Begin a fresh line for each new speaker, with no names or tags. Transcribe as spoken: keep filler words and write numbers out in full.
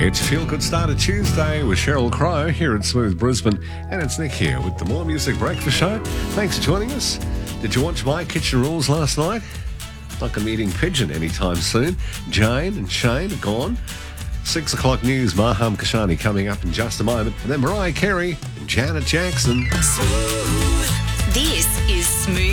It's Feel Good Start of Tuesday with Sheryl Crow here at Smooth Brisbane, and it's Nick here with the More Music Breakfast Show. Thanks for joining us. Did you watch My Kitchen Rules last night? Not going to be eating pigeon anytime soon. Jane and Shane are gone. Six o'clock news, Maham Kashani coming up in just a moment. And then Mariah Carey and Janet Jackson.
This is Smooth